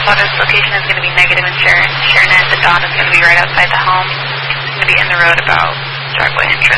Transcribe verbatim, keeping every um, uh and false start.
Slaughter's location is going to be negative in Sharon. Sharon and the Dawn is going to be right outside the home. It's going to be in the road about driveway entrance.